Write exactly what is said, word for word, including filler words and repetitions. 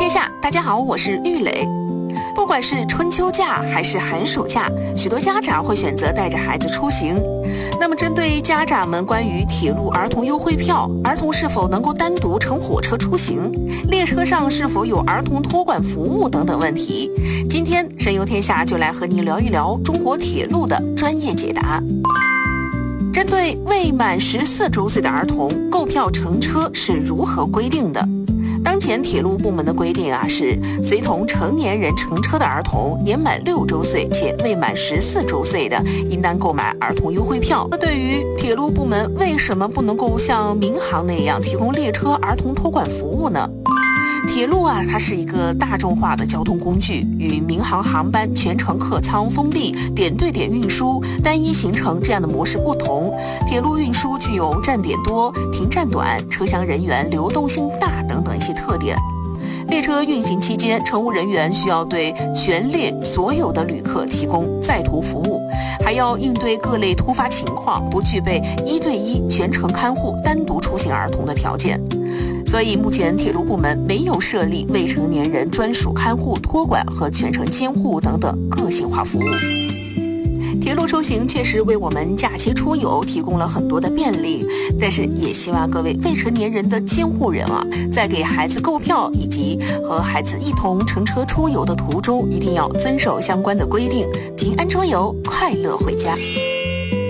天下，大家好，我是玉磊。不管是春秋假还是寒暑假，许多家长会选择带着孩子出行。那么针对家长们关于铁路儿童优惠票，儿童是否能够单独乘火车出行，列车上是否有儿童托管服务等等问题，今天神游天下就来和您聊一聊中国铁路的专业解答。针对未满十四周岁的儿童，购票乘车是如何规定的？当前铁路部门的规定啊，是随同成年人乘车的儿童年满六周岁且未满十四周岁的，应当购买儿童优惠票。那对于铁路部门为什么不能够像民航那样提供列车儿童托管服务呢？铁路啊，它是一个大众化的交通工具，与民航航班全程客舱封闭、点对点运输、单一行程这样的模式不同。铁路运输具有站点多、停站短、车厢人员流动性大等等一些特点。列车运行期间，乘务人员需要对全列所有的旅客提供在途服务，还要应对各类突发情况，不具备一对一全程看护单独出行儿童的条件。所以目前铁路部门没有设立未成年人专属看护、托管和全程监护等等个性化服务。铁路出行确实为我们假期出游提供了很多的便利，但是也希望各位未成年人的监护人啊，在给孩子购票以及和孩子一同乘车出游的途中，一定要遵守相关的规定，平安出游，快乐回家。